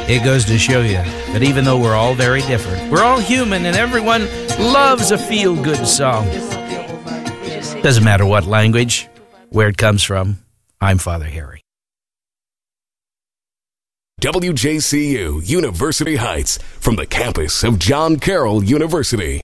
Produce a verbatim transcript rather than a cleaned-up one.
It goes to show you that even though we're all very different, we're all human and everyone loves a feel-good song. Doesn't matter what language, where it comes from. I'm Father Harry. W J C U University Heights, from the campus of John Carroll University.